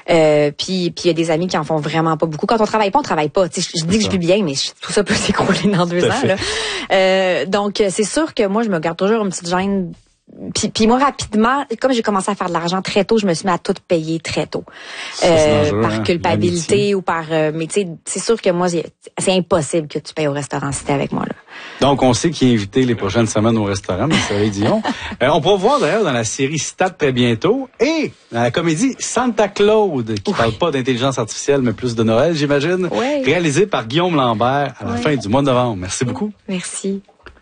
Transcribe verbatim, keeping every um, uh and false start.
Euh, puis puis il y a des amis qui en font vraiment pas beaucoup. Quand on travaille pas, on travaille pas. Tu sais, je, je dis que je vis bien, mais je, tout ça peut s'écrouler dans deux ans. Là. Euh, donc c'est sûr que moi je me garde toujours une petite gêne. Puis, puis moi rapidement, comme j'ai commencé à faire de l'argent très tôt, je me suis mis à tout payer très tôt, euh, par hein, culpabilité l'amitié. Ou par. Euh, mais tu sais, c'est sûr que moi c'est, c'est impossible que tu payes au restaurant si t'es avec moi là. Donc on sait qui est invité les prochaines semaines au restaurant, Marie-Soleil Dion. euh, on pourra voir d'ailleurs dans la série Stade très bientôt et dans la comédie Santa Claude qui oui. parle pas d'intelligence artificielle mais plus de Noël, j'imagine, oui. réalisée par Guillaume Lambert à la oui. fin du mois de novembre. Merci beaucoup. Merci.